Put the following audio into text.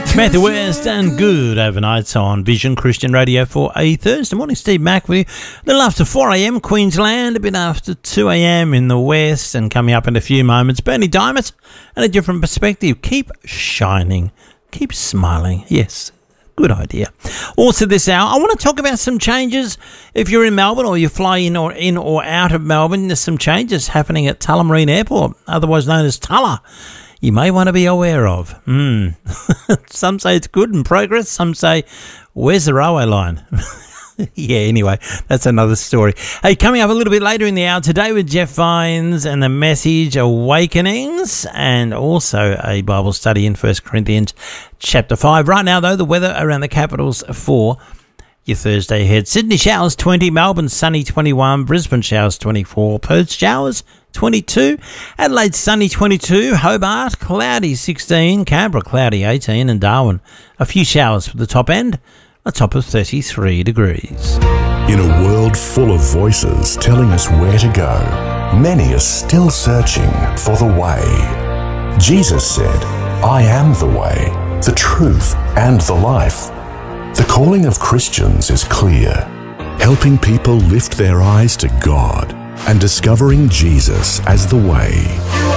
Matthew West and Good Overnights on Vision Christian Radio for a Thursday morning. Steve Mack with you. A little after 4 a.m. Queensland, a bit after 2 a.m. in the West, and coming up in a few moments, Bernie Diamond and a different perspective. Keep shining. Keep smiling. Yes. Good idea. Also this hour, I want to talk about some changes. If you're in Melbourne or you fly in or out of Melbourne, there's some changes happening at Tullamarine Airport, otherwise known as Tulla. You may want to be aware of. Some say it's good and progress. Some say, where's the railway line? Yeah, anyway, that's another story. Hey, coming up a little bit later in the hour today with Jeff Vines and the Message Awakenings, and also a Bible study in 1 Corinthians chapter 5. Right now, though, the weather around the capitals for your Thursday ahead. Sydney showers 20, Melbourne sunny 21, Brisbane showers 24, Perth showers 22, Adelaide sunny 22, Hobart cloudy 16, Canberra cloudy 18, and Darwin a few showers for the top end, a top of 33 degrees. In a world full of voices telling us where to go, many are still searching for the way. Jesus said, I am the way, the truth, and the life. The calling of Christians is clear, helping people lift their eyes to God and discovering Jesus as the way.